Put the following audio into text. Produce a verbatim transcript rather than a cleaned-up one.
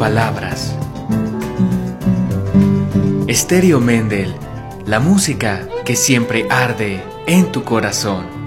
palabras. Estéreo Mendel, la música que siempre arde en tu corazón.